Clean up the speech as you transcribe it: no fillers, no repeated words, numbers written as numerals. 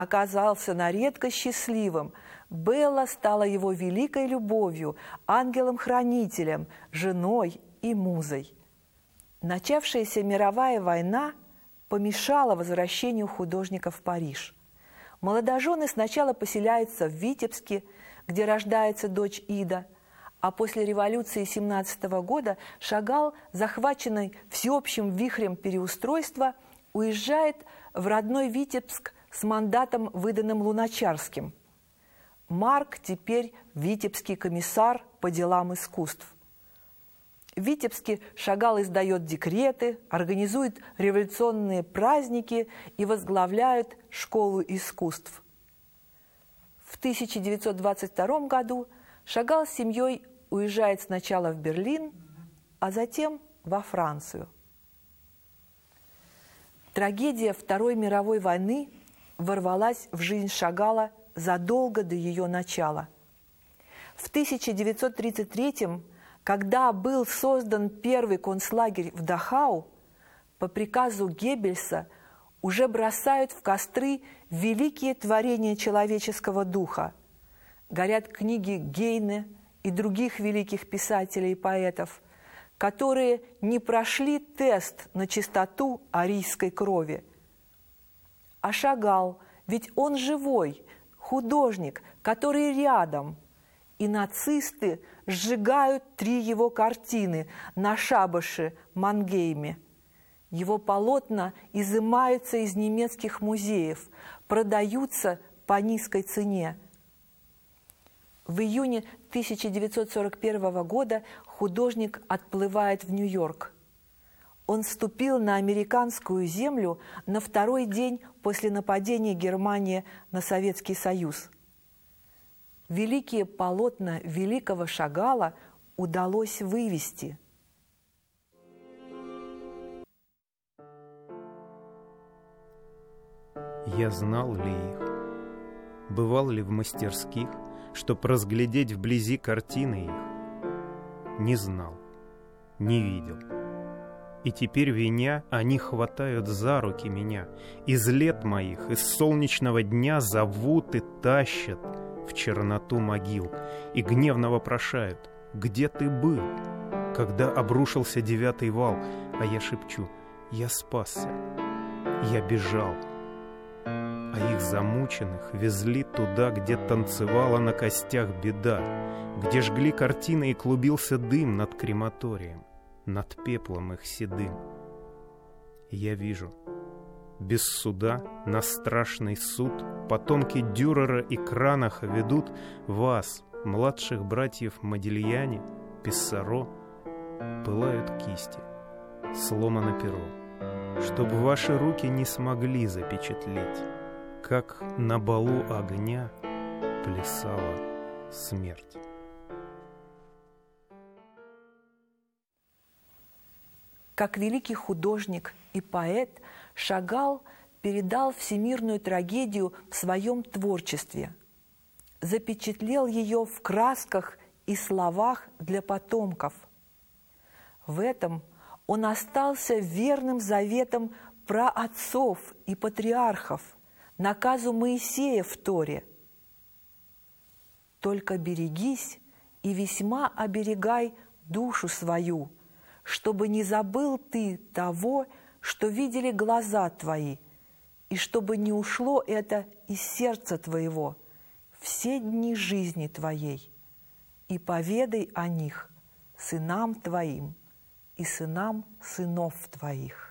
оказался на редкость счастливым. Белла стала его великой любовью, ангелом-хранителем, женой и музой. Начавшаяся мировая война помешала возвращению художника в Париж. Молодожены сначала поселяются в Витебске, где рождается дочь Ида, а после революции 17 года Шагал, захваченный всеобщим вихрем переустройства, уезжает в родной Витебск с мандатом, выданным Луначарским. Марк теперь витебский комиссар по делам искусств. В Витебске Шагал издает декреты, организует революционные праздники и возглавляет школу искусств. В 1922 году Шагал с семьей уезжает сначала в Берлин, а затем во Францию. Трагедия Второй мировой войны ворвалась в жизнь Шагала задолго до ее начала. В 1933-м, когда был создан первый концлагерь в Дахау, по приказу Геббельса уже бросают в костры великие творения человеческого духа. Горят книги Гейне и других великих писателей и поэтов, которые не прошли тест на чистоту арийской крови. А Шагал, ведь он живой, художник, который рядом. И нацисты сжигают 3 его картины на шабаше Мангейме. Его полотна изымаются из немецких музеев, продаются по низкой цене. В июне 1941 года художник отплывает в Нью-Йорк. Он вступил на американскую землю на 2-й день после нападения Германии на Советский Союз. Великие полотна великого Шагала удалось вывести. Я знал ли их? Бывал ли в мастерских, чтоб разглядеть вблизи картины их? Не знал, не видел. И теперь, виня, они хватают за руки меня. Из лет моих, из солнечного дня зовут и тащат в черноту могил. И гневно вопрошают: где ты был, когда обрушился 9-й вал? А я шепчу: я спасся, я бежал. А их замученных везли туда, где танцевала на костях беда, где жгли картины и клубился дым над крематорием, над пеплом их седым. Я вижу, без суда на страшный суд потомки Дюрера и Кранаха ведут вас, младших братьев Модильяне, Писсаро. Пылают кисти, сломано перо, чтоб ваши руки не смогли запечатлеть, как на балу огня плясала смерть. Как великий художник и поэт, Шагал передал всемирную трагедию в своем творчестве, запечатлел ее в красках и словах для потомков. В этом он остался верным заветом праотцов и патриархов, наказу Моисея в Торе. «Только берегись и весьма оберегай душу свою, чтобы не забыл ты того, что видели глаза твои, и чтобы не ушло это из сердца твоего все дни жизни твоей, и поведай о них сынам твоим и сынам сынов твоих».